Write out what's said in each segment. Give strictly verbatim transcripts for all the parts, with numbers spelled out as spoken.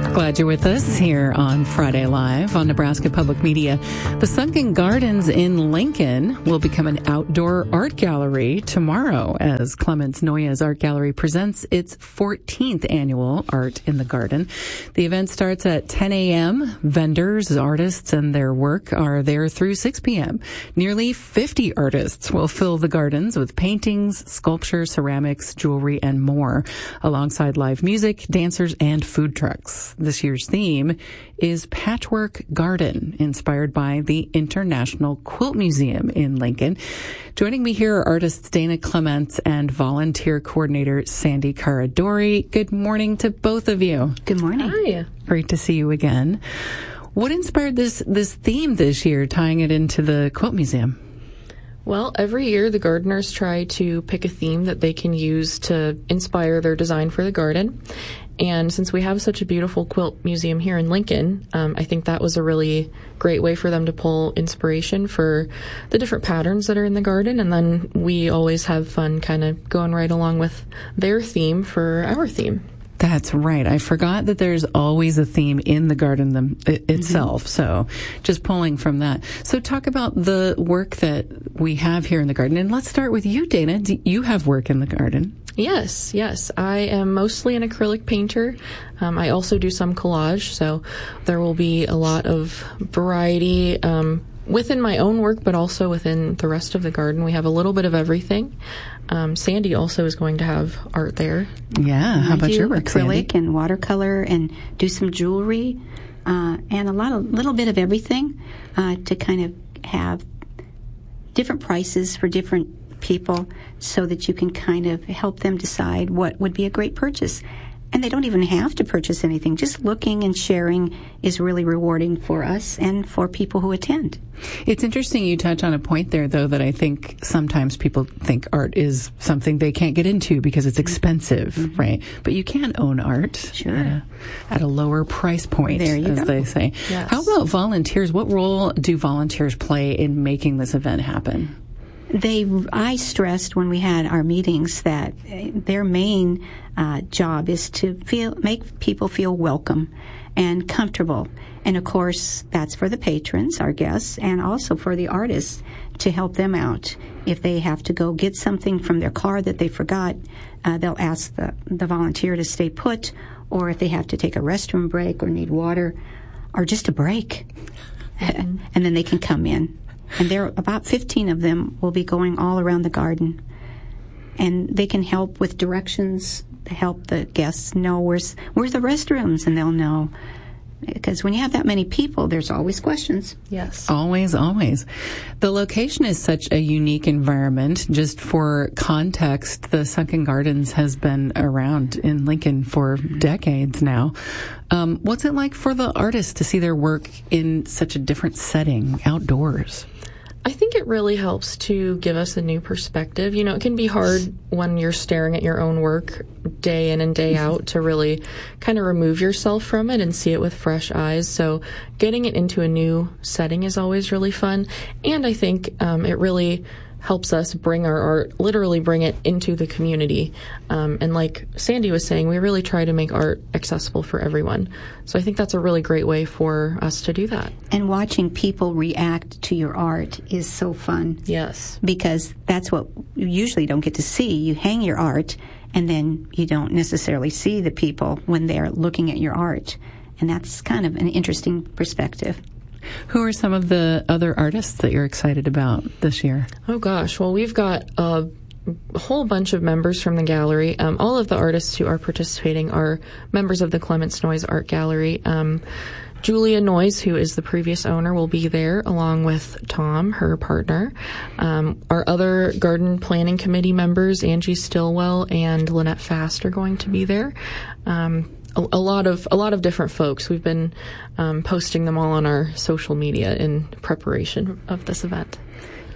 Glad you're with us here on Friday Live on Nebraska Public Media. The Sunken Gardens in Lincoln will become an outdoor art gallery tomorrow as Clements Noyes Art Gallery presents its fourteenth annual Art in the Garden. The event starts at ten a.m. Vendors, artists, and their work are there through six p.m. Nearly fifty artists will fill the gardens with paintings, sculpture, ceramics, jewelry, and more, alongside live music, dancers, and food trucks. This year's theme is Patchwork Garden, inspired by the International Quilt Museum in Lincoln. Joining me here are artists Dana Clements and volunteer coordinator Sandy Caradori. Good morning to both of you. Good morning. Hi. Great to see you again. What inspired this this theme this year, tying it into the Quilt Museum? Well, every year the gardeners try to pick a theme that they can use to inspire their design for the garden. And since we have such a beautiful quilt museum here in Lincoln, um, I think that was a really great way for them to pull inspiration for the different patterns that are in the garden. And then we always have fun kind of going right along with their theme for our theme. That's right. I forgot that there's always a theme in the garden them, it, itself. Mm-hmm. So just pulling from that. So talk about the work that we have here in the garden. And let's start with you, Dana. Do you have work in the garden? Yes, yes. I am mostly an acrylic painter. Um, I also do some collage, so there will be a lot of variety um, within my own work, but also within the rest of the garden. We have a little bit of everything. Um, Sandy also is going to have art there. Yeah, how I about do your work, acrylic Sandy? and watercolor and do some jewelry uh, and a lot of little bit of everything uh, to kind of have different prices for different people so that you can kind of help them decide what would be a great purchase. And they don't even have to purchase anything. Just looking and sharing is really rewarding for us and for people who attend. It's interesting you touch on a point there, though, that I think sometimes people think art is something they can't get into because it's expensive, mm-hmm. right? But you can own art sure. at, a, at a lower price point, there you as go. they say. Yes. How about volunteers? What role do volunteers play in making this event happen? They, I stressed when we had our meetings that their main uh, job is to feel, make people feel welcome and comfortable. And of course, that's for the patrons, our guests, and also for the artists to help them out. If they have to go get something from their car that they forgot, uh, they'll ask the, the volunteer to stay put, or if they have to take a restroom break or need water, or just a break, mm-hmm. and then they can come in. And there are about fifteen of them will be going all around the garden. And they can help with directions to help the guests know where's, where's the restrooms, and they'll know. Because when you have that many people, there's always questions. Yes. Always, always. The location is such a unique environment. Just for context, the Sunken Gardens has been around in Lincoln for decades now. Um, what's it like for the artists to see their work in such a different setting, outdoors? I think it really helps to give us a new perspective. You know, it can be hard when you're staring at your own work day in and day out to really kind of remove yourself from it and see it with fresh eyes. So getting it into a new setting is always really fun. And I think um, it really helps us bring our art, literally bring it into the community. Um, and like Sandy was saying, we really try to make art accessible for everyone. So I think that's a really great way for us to do that. And watching people react to your art is so fun. Yes. Because that's what you usually don't get to see. You hang your art, and then you don't necessarily see the people when they're looking at your art. And that's kind of an interesting perspective. Who are some of the other artists that you're excited about this year? Oh, gosh. Well, we've got a whole bunch of members from the gallery. Um, all of the artists who are participating are members of the Clements Noyes Art Gallery. Um, Julia Noyes, who is the previous owner, will be there, along with Tom, her partner. Um, our other garden planning committee members, Angie Stillwell and Lynette Fast, are going to be there. Um, A, a lot of a lot of different folks. We've been um, posting them all on our social media in preparation of this event.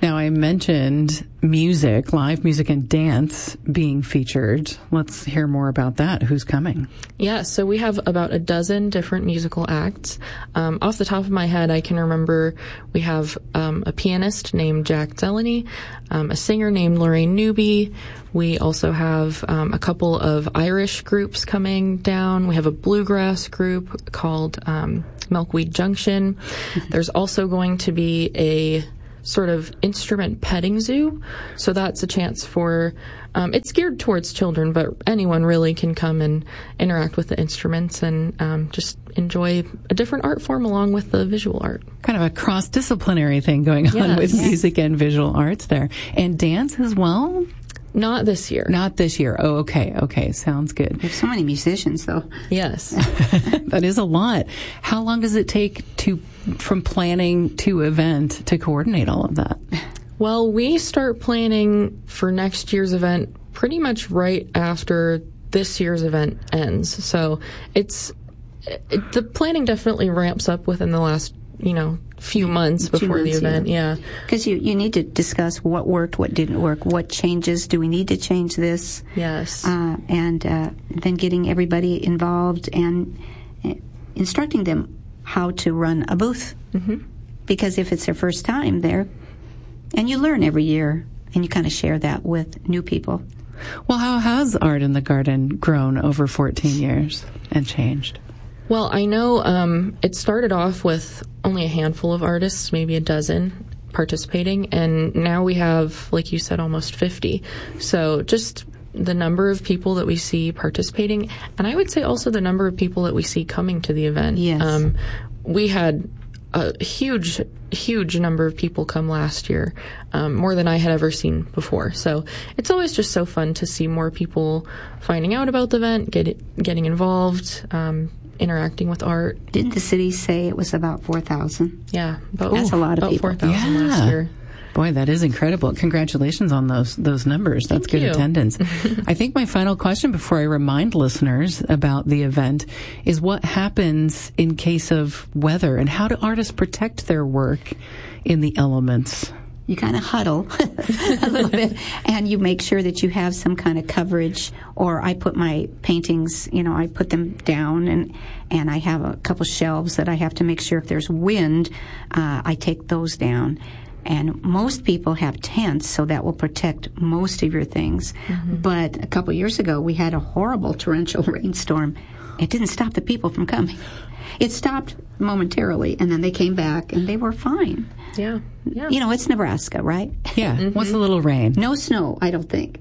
Now, I mentioned music, live music and dance being featured. Let's hear more about that. Who's coming? Yeah, so we have about a dozen different musical acts. Um, off the top of my head, I can remember we have um, a pianist named Jack Zeleny, um, a singer named Lorraine Newby. We also have um, a couple of Irish groups coming down. We have a bluegrass group called um, Milkweed Junction. There's also going to be a sort of instrument petting zoo. So that's a chance for, um, it's geared towards children, but anyone really can come and interact with the instruments and um, just enjoy a different art form along with the visual art. Kind of a cross-disciplinary thing going on Yes. with music and visual arts there. And dance as well? Not this year. Not this year. Oh, okay. Okay. Sounds good. There's so many musicians, though. Yes. That is a lot. How long does it take to, from planning to event, to coordinate all of that? Well, we start planning for next year's event pretty much right after this year's event ends. So it's, it, the planning definitely ramps up within the last, you know, few months Few before months, the event. yeah. Yeah. Because you, you need to discuss what worked, what didn't work, what changes, do we need to change this? Yes. Uh, and uh, then getting everybody involved and uh, instructing them how to run a booth. Mm-hmm. Because if it's their first time there, and you learn every year, and you kind of share that with new people. Well, how has Art in the Garden grown over fourteen years and changed? Well, I know um, it started off with only a handful of artists, maybe a dozen participating, and now we have, like you said, almost fifty. So just the number of people that we see participating, and I would say also the number of people that we see coming to the event. Yes. Um, we had a huge, huge number of people come last year, um, more than I had ever seen before. So it's always just so fun to see more people finding out about the event, get, getting involved, um, interacting with art. Didn't the city say it was about four thousand? Yeah, about, That's a lot of about people. four thousand Yeah. last year. Boy, that is incredible. Congratulations on those those numbers. That's Thank good you. attendance. I think my final question before I remind listeners about the event is what happens in case of weather and how do artists protect their work in the elements? You kind of huddle a little bit, and you make sure that you have some kind of coverage. Or I put my paintings, you know, I put them down, and and I have a couple shelves that I have to make sure if there's wind, uh, I take those down. And most people have tents, so that will protect most of your things. Mm-hmm. But a couple years ago, we had a horrible torrential rainstorm. It didn't stop the people from coming. It stopped momentarily, and then they came back, and they were fine. Yeah. Yeah. You know, it's Nebraska, right? Yeah. Mm-hmm. What's a little rain? No snow, I don't think.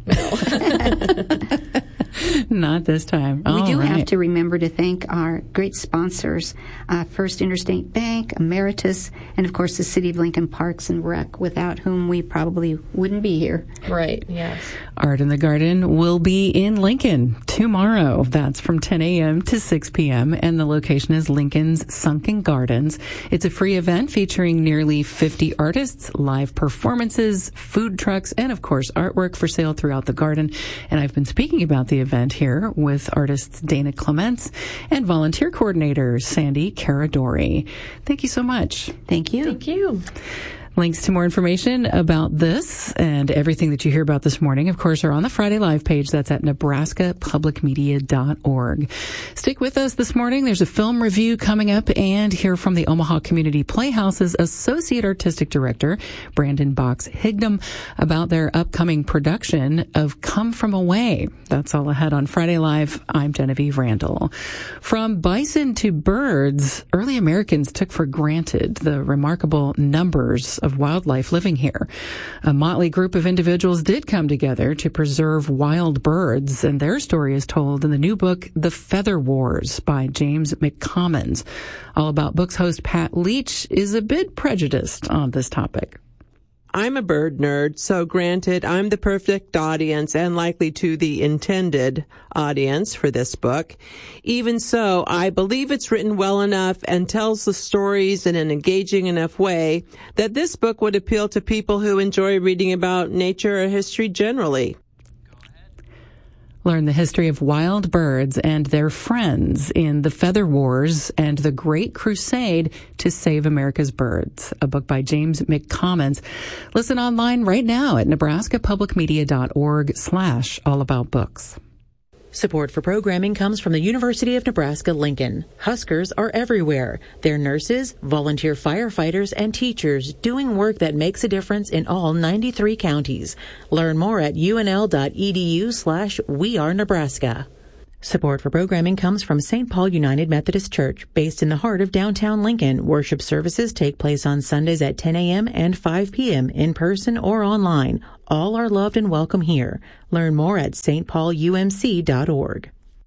Not this time. We All do right. have to remember to thank our great sponsors, uh, First Interstate Bank, Emeritus, and of course the City of Lincoln Parks and Rec, without whom we probably wouldn't be here. Right, yes. Art in the Garden will be in Lincoln tomorrow. That's from ten a.m. to six p.m. and the location is Lincoln's Sunken Gardens. It's a free event featuring nearly fifty artists, live performances, food trucks, and of course artwork for sale throughout the garden. And I've been speaking about the event here with artists Dana Clements and volunteer coordinator Sandy Caradori. Thank you so much. Thank you. Thank you. Links to more information about this and everything that you hear about this morning, of course, are on the Friday Live page. That's at nebraska public media dot org. Stick with us this morning. There's a film review coming up and hear from the Omaha Community Playhouse's Associate Artistic Director, Brandon Box Hignum, about their upcoming production of Come From Away. That's all ahead on Friday Live. I'm Genevieve Randall. From bison to birds, early Americans took for granted the remarkable numbers of wildlife living here. A motley group of individuals did come together to preserve wild birds, and their story is told in the new book, The Feather Wars by James McCommons. All About Books host Pat Leach is a bit prejudiced on this topic. I'm a bird nerd, so granted, I'm the perfect audience and likely to the intended audience for this book. Even so, I believe it's written well enough and tells the stories in an engaging enough way that this book would appeal to people who enjoy reading about nature or history generally. Learn the history of wild birds and their friends in The Feather Wars and the Great Crusade to Save America's Birds, a book by James McCommons. Listen online right now at nebraskapublicmedia.org slash all about books. Support for programming comes from the University of Nebraska-Lincoln. Huskers are everywhere. They're nurses, volunteer firefighters, and teachers doing work that makes a difference in all ninety-three counties. Learn more at unl.edu slash we are Nebraska. Support for programming comes from Saint Paul United Methodist Church, based in the heart of downtown Lincoln. Worship services take place on Sundays at ten a.m. and five p.m. in person or online. All are loved and welcome here. Learn more at s t paul u m c dot org.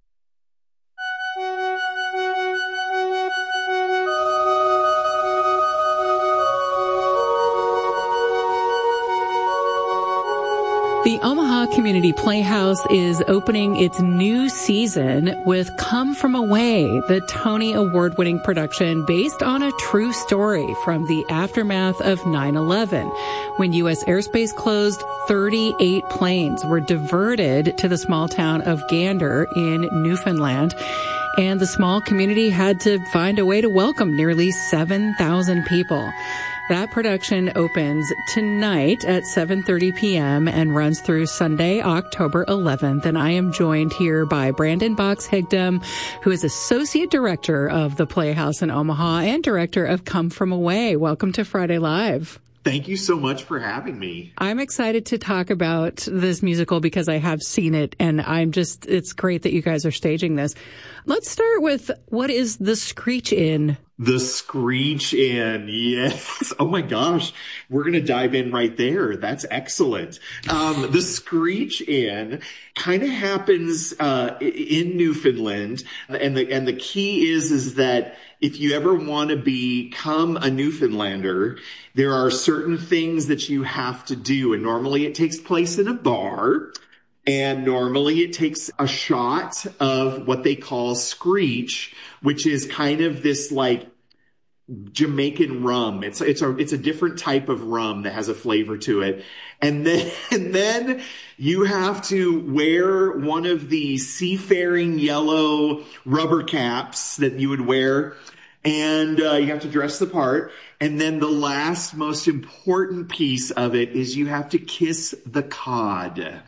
The Omaha Community Playhouse is opening its new season with Come From Away, the Tony Award-winning production based on a true story from the aftermath of nine eleven. When U S airspace closed, thirty-eight planes were diverted to the small town of Gander in Newfoundland, and the small community had to find a way to welcome nearly seven thousand people. That production opens tonight at seven thirty p.m. and runs through Sunday, October eleventh. And I am joined here by Brandon Box-Higdon, who is Associate Director of the Playhouse in Omaha and Director of Come From Away. Welcome to Friday Live. Thank you so much for having me. I'm excited to talk about this musical because I have seen it, and I'm just, it's great that you guys are staging this. Let's start with, what is the Screech Inn? The Screech Inn, yes. Oh my gosh, we're going to dive in right there. That's excellent. Um, the Screech Inn kind of happens uh, in Newfoundland, and the and the key is is that if you ever want to become a Newfoundlander, there are certain things that you have to do, and normally it takes place in a bar. And normally it takes a shot of what they call Screech, which is kind of this like Jamaican rum. It's, it's a, it's a different type of rum that has a flavor to it. And then, and then you have to wear one of the seafaring yellow rubber caps that you would wear. And uh, you have to dress the part. And then the last most important piece of it is you have to kiss the cod.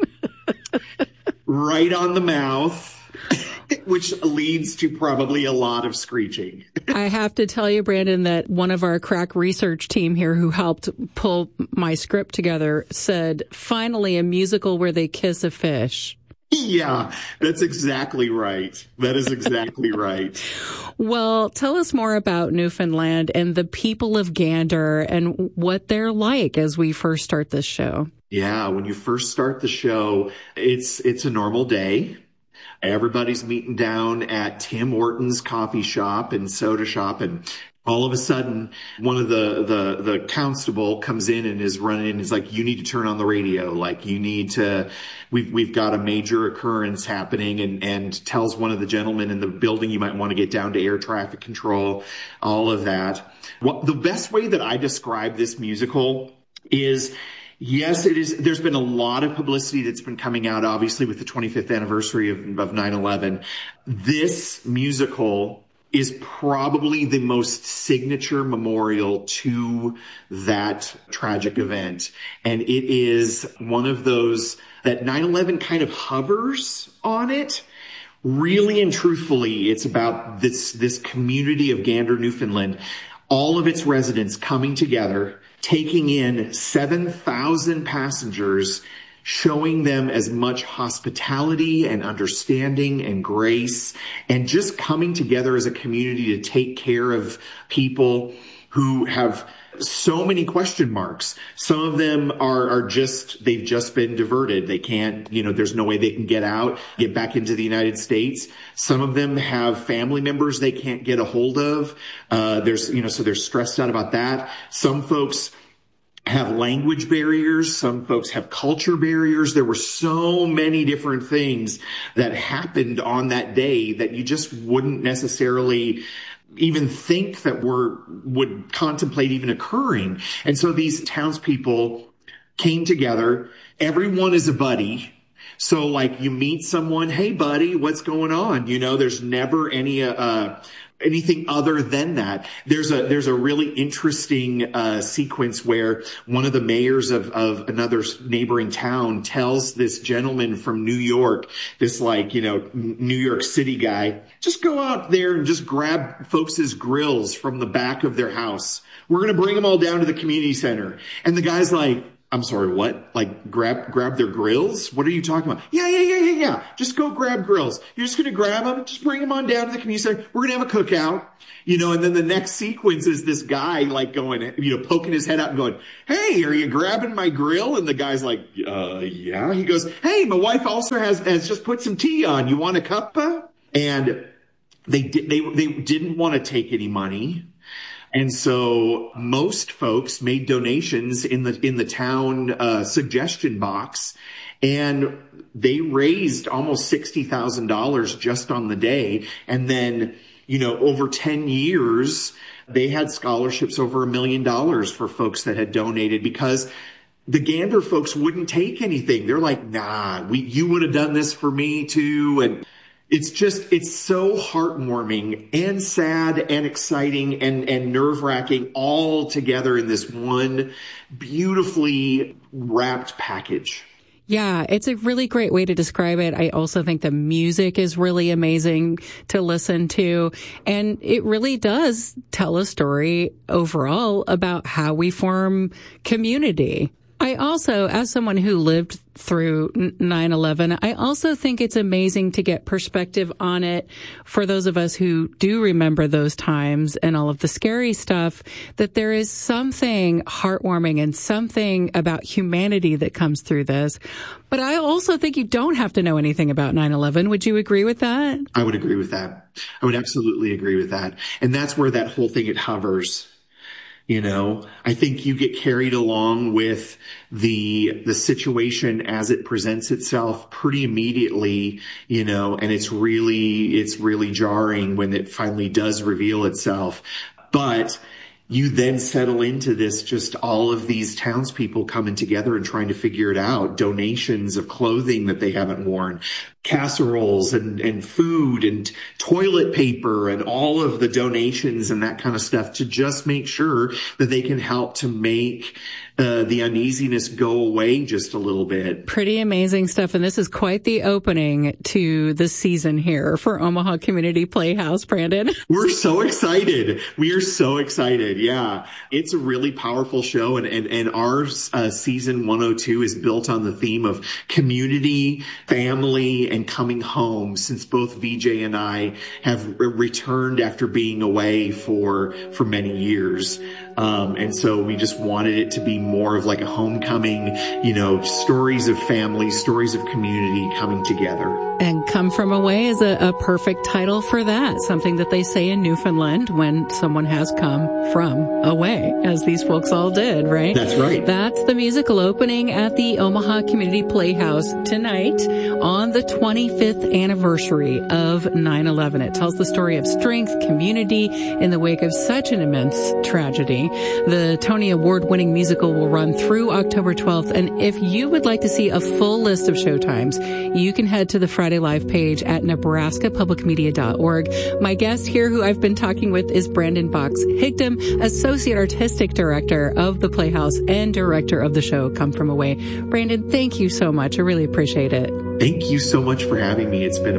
Right on the mouth, which leads to probably a lot of screeching. I have to tell you, Brandon, that one of our crack research team here who helped pull my script together said, finally, a musical where they kiss a fish. Yeah, that's exactly right. That is exactly right. Well, tell us more about Newfoundland and the people of Gander and what they're like as we first start this show. Yeah, when you first start the show, it's it's a normal day. Everybody's meeting down at Tim Hortons coffee shop and soda shop, and all of a sudden, one of the, the, the constable comes in and is running and is like, you need to turn on the radio. Like, you need to, we've, we've got a major occurrence happening, and, and tells one of the gentlemen in the building, you might want to get down to air traffic control, all of that. Well, the best way that I describe this musical is, yes, it is. There's been a lot of publicity that's been coming out, obviously, with the twenty-fifth anniversary of, of nine eleven. This musical is probably the most signature memorial to that tragic event. And it is one of those that nine eleven kind of hovers on it. Really and truthfully, it's about this, this community of Gander, Newfoundland, all of its residents coming together, taking in seven thousand passengers, showing them as much hospitality and understanding and grace, and just coming together as a community to take care of people who have so many question marks. Some of them are, are just, they've just been diverted. They can't, you know, there's no way they can get out, get back into the United States. Some of them have family members they can't get a hold of. Uh, there's, you know, so they're stressed out about that. Some folks have language barriers. Some folks have culture barriers. There were so many different things that happened on that day that you just wouldn't necessarily even think that were, would contemplate even occurring. And so these townspeople came together. Everyone is a buddy. So like you meet someone, hey buddy, what's going on? You know, there's never any, uh, anything other than that. There's a, there's a really interesting, uh, sequence where one of the mayors of, of another neighboring town tells this gentleman from New York, this like, you know, New York City guy, just go out there and just grab folks' grills from the back of their house. We're going to bring them all down to the community center. And the guy's like, I'm sorry, what? Like grab, grab their grills? What are you talking about? Yeah, yeah, yeah, yeah, yeah. Just go grab grills. You're just going to grab them. Just bring them on down to the community center. We're going to have a cookout, you know, and then the next sequence is this guy like going, you know, poking his head out and going, hey, are you grabbing my grill? And the guy's like, uh, yeah. He goes, hey, my wife also has, has just put some tea on. You want a cuppa? And they did, they, they didn't want to take any money. And so most folks made donations in the, in the town, uh, suggestion box, and they raised almost sixty thousand dollars just on the day. And then, you know, over ten years, they had scholarships over a million dollars for folks that had donated, because the Gander folks wouldn't take anything. They're like, nah, we, you would have done this for me too. And it's just, it's so heartwarming and sad and exciting and, and nerve-wracking all together in this one beautifully wrapped package. Yeah, it's a really great way to describe it. I also think the music is really amazing to listen to. And it really does tell a story overall about how we form community. I also, as someone who lived through nine eleven, I also think it's amazing to get perspective on it for those of us who do remember those times and all of the scary stuff, that there is something heartwarming and something about humanity that comes through this. But I also think you don't have to know anything about nine eleven. Would you agree with that? I would agree with that. I would absolutely agree with that. And that's where that whole thing, it hovers. You know, I think you get carried along with the, the situation as it presents itself pretty immediately, you know, and it's really, it's really jarring when it finally does reveal itself. But you then settle into this, just all of these townspeople coming together and trying to figure it out. Donations of clothing that they haven't worn, casseroles and, and food and toilet paper and all of the donations and that kind of stuff to just make sure that they can help to make uh, the uneasiness go away just a little bit. Pretty amazing stuff. And this is quite the opening to the season here for Omaha Community Playhouse, Brandon. We're so excited. We are so excited. Yeah. It's a really powerful show. And, and, and our uh, season one oh two is built on the theme of community, family, and coming home, since both V J and I have re- returned after being away for, for many years. Um, and so we just wanted it to be more of like a homecoming, you know, stories of family, stories of community coming together. And Come From Away is a, a perfect title for that. Something that they say in Newfoundland when someone has come from away, as these folks all did, right? That's right. That's the musical opening at the Omaha Community Playhouse tonight on the twenty-fifth anniversary of nine eleven. It tells the story of strength, community in the wake of such an immense tragedy. The Tony Award-winning musical will run through October twelfth. And if you would like to see a full list of showtimes, you can head to the Friday Live page at nebraska public media dot org. My guest here, who I've been talking with, is Brandon Box Higdon, Associate Artistic Director of the Playhouse and Director of the show Come From Away. Brandon, thank you so much. I really appreciate it. Thank you so much for having me. It's been